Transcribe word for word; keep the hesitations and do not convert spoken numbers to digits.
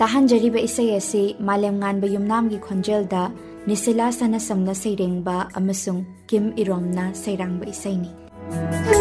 ताहंजरीब इसै असि मालेम nganba yumnamgi khonjelda Nisila Sanasam na Seirengba amasung Kim Iromna Seirangba isaini.